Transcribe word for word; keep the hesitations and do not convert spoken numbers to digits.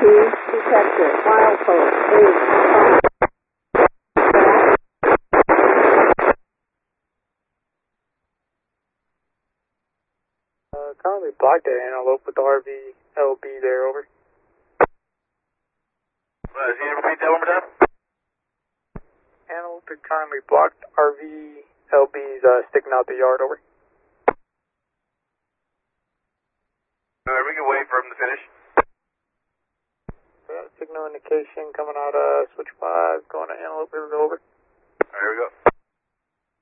two detector, milepost eight five. Uh, currently blocked at Antelope with the R V L B there, over. Uh, can you repeat that one more time? Antelope is currently blocked, R V L B's uh, sticking out the yard, over. Alright, we can wait for him to finish. Yeah, signal indication coming out of switch five, going to Antelope River, over. Alright, here we go.